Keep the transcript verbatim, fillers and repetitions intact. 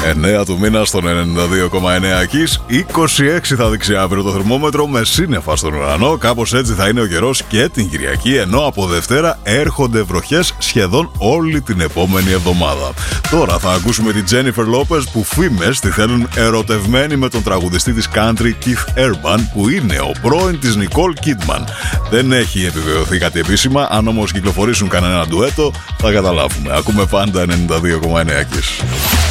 εννέα του μήνα στον ενενήντα δύο κόμμα εννέα Kiss. είκοσι έξι θα δείξει αύριο το θερμόμετρο με σύννεφα στον ουρανό. Κάπως έτσι θα είναι ο καιρός και την Κυριακή, ενώ από Δευτέρα έρχονται βροχές σχεδόν όλη την επόμενη εβδομάδα. Τώρα θα ακούσουμε τη Jennifer Lopez, που φήμες τη θέλουν ερωτευμένη με τον τραγουδιστή της country Keith Urban, που είναι ο πρώην της Nicole Kidman. Δεν έχει επιβεβαιωθεί κάτι επίσημα, αν όμως κυκλοφορήσουν κανένα ντουέτο θα καταλάβουμε. Ακούμε πάντα ενενήντα δύο κόμμα εννέα Kiss.